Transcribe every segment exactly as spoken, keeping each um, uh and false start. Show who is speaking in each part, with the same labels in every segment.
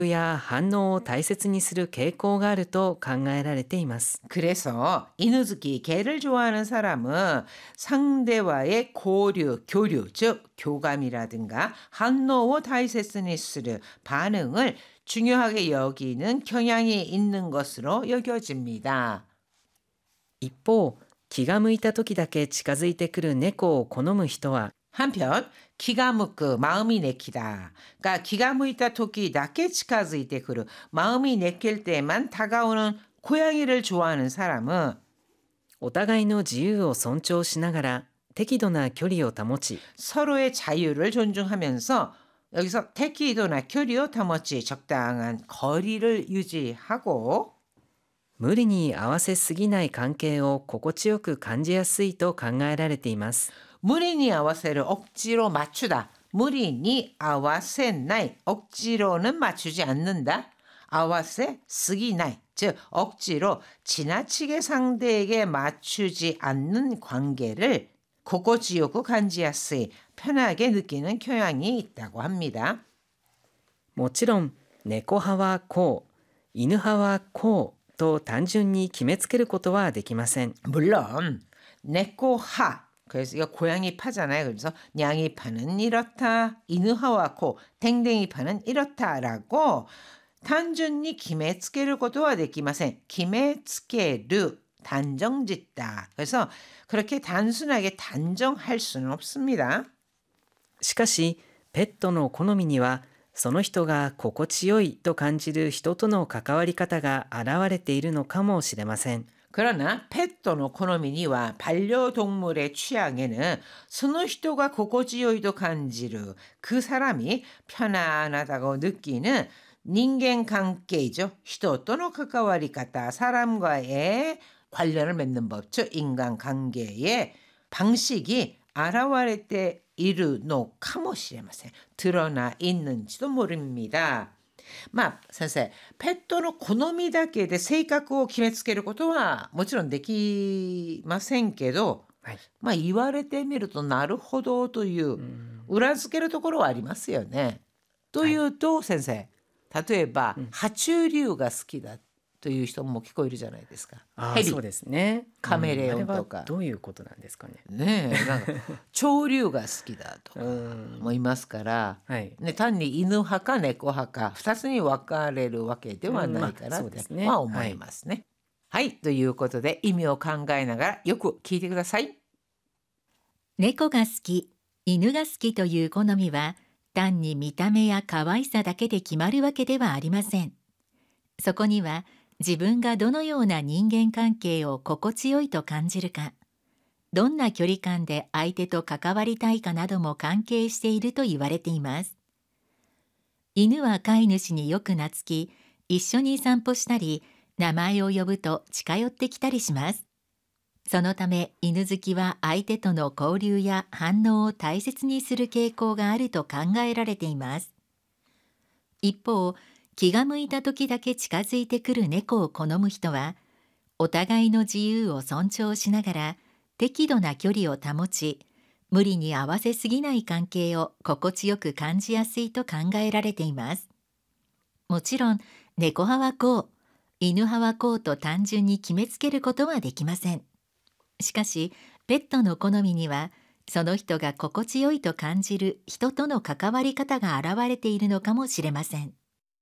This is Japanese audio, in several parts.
Speaker 1: や反応を大切にする傾向があると考えられています。
Speaker 2: 그래서 이누즈키 개를 좋아하는 사람은 상대와의 고류, 교류, 즉 교감이라든가 한노오 다이세스니스르 반응을 중요하게 여기는 경향이 있는 것으로 여겨집니다.
Speaker 1: 一方、気が向いた時だけ近づいてくる猫を好む人は、
Speaker 2: 한편 기가 묵고 마음이 내키다. 그러니까 기가 무이다 토끼 낮게 치카즈이테 그르 마음이 내킬 때만 다가오는 고양이를 좋아하는 사람은
Speaker 1: お互いの自由を尊重しながら適度な距離を保ち、
Speaker 2: 서로의 자유를 존중하면서 여기서 테키도나 교리を保ち 적당한 거리를 유지하고
Speaker 1: 無理に合わせすぎない関係を心地よく感じやすいと考えられています。
Speaker 2: 무리니 아와세를 억지로 맞추다. 무리니 아와세 나이 억지로는 맞추지 않는다. 아와세 쓰기 나이 즉 억지로 지나치게 상대에게 맞추지 않는 관계를 고고지요구 간지야스이 편하게 느끼는 경향이 있다고 합니다.
Speaker 1: もちろん猫派はこう、犬派はこうと単純に決めつけることはできません。
Speaker 2: 물론 네코하 그래서 이거 고양이 파잖아요. 그래서 냥이 파는 이렇다, 이누하와 코, 댕댕이 파는 이렇다라고 단순히 기메츠케를 것도 되기마센. 기메츠케르 단정짓다. 그래서 그렇게 단순하게 단정할 수는 없습니다.
Speaker 1: しかしペットの好みにはその人が心地よいと感じる人との関わり方が現れているのかもしれません。
Speaker 2: 그러나 펫도노 코노미니와 반려동물의 취향에는 스노히토가 고고지요이도 간지르 그 사람이 편안하다고 느끼는 닌겐 관계이죠. 히토토노 카카와리카타 사람과의 관련을 맺는 법, 즉 인간관계의 방식이 아라와레테 이르노 카모시레마세 드러나 있는지도 모릅니다. まあ先生、ペットの好みだけで性格を決めつけることはもちろんできませんけど、
Speaker 1: はい、
Speaker 2: まあ言われてみるとなるほどという裏付けるところはありますよね。というと先生、例えば、うん、爬虫類が好きだという人も聞こえるじゃないですか。
Speaker 1: ヘビ、そうですね。
Speaker 2: カメレオンとか、うん、
Speaker 1: どういうことなんですかね。
Speaker 2: ねえ、なんか潮流が好きだとかもいますから、はいね、単に犬派か猫派かふたつに分かれるわけではないかなって、うんまあね、は思いますね。はい、はい、ということで意味を考えながらよく聞いてください。
Speaker 3: 猫が好き、犬が好きという好みは単に見た目や可愛さだけで決まるわけではありません。そこには自分がどのような人間関係を心地よいと感じるか、どんな距離感で相手と関わりたいかなども関係していると言われています。犬は飼い主によく懐き、一緒に散歩したり、名前を呼ぶと近寄ってきたりします。そのため犬好きは相手との交流や反応を大切にする傾向があると考えられています。一方、気が向いた時だけ近づいてくる猫を好む人は、お互いの自由を尊重しながら適度な距離を保ち、無理に合わせすぎない関係を心地よく感じやすいと考えられています。もちろん、猫派はこう、犬派はこうと単純に決めつけることはできません。しかし、ペットの好みには、その人が心地よいと感じる人との関わり方が現れているのかもしれません。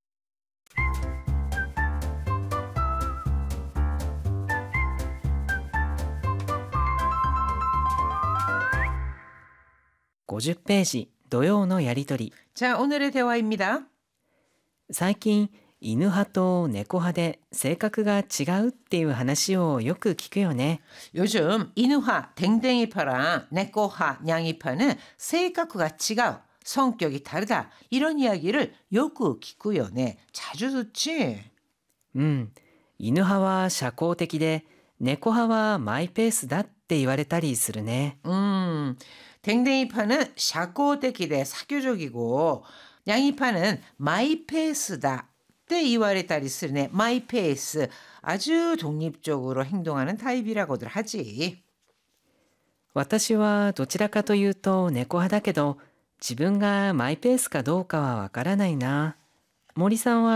Speaker 1: ごじゅっページ土曜のやりとり。
Speaker 2: 자, 오늘의 대화입니다.
Speaker 1: 最近犬派と猫派で性格が違うっていう話をよく聞くよね。
Speaker 2: 요즘 이누파, 댕댕이파랑 네코파, 냥이파는性格が違う, 성격이 다르다 이런 이야기를 요구聞くよね. 자주 듣지?
Speaker 1: うん、犬派は社交的で猫派はマイペースだって言われたりするね。
Speaker 2: 음, 댕댕이파는社交的で 사교적이고 냥이파는 마이페이스다 때 이와레다리 쓰네. 마이페이스 아주 독립적으로 행동하는 타입이라고들 하지.
Speaker 1: 私はどちらかというと猫派だけど自分がマイペースかどうかはわからないな。森さんは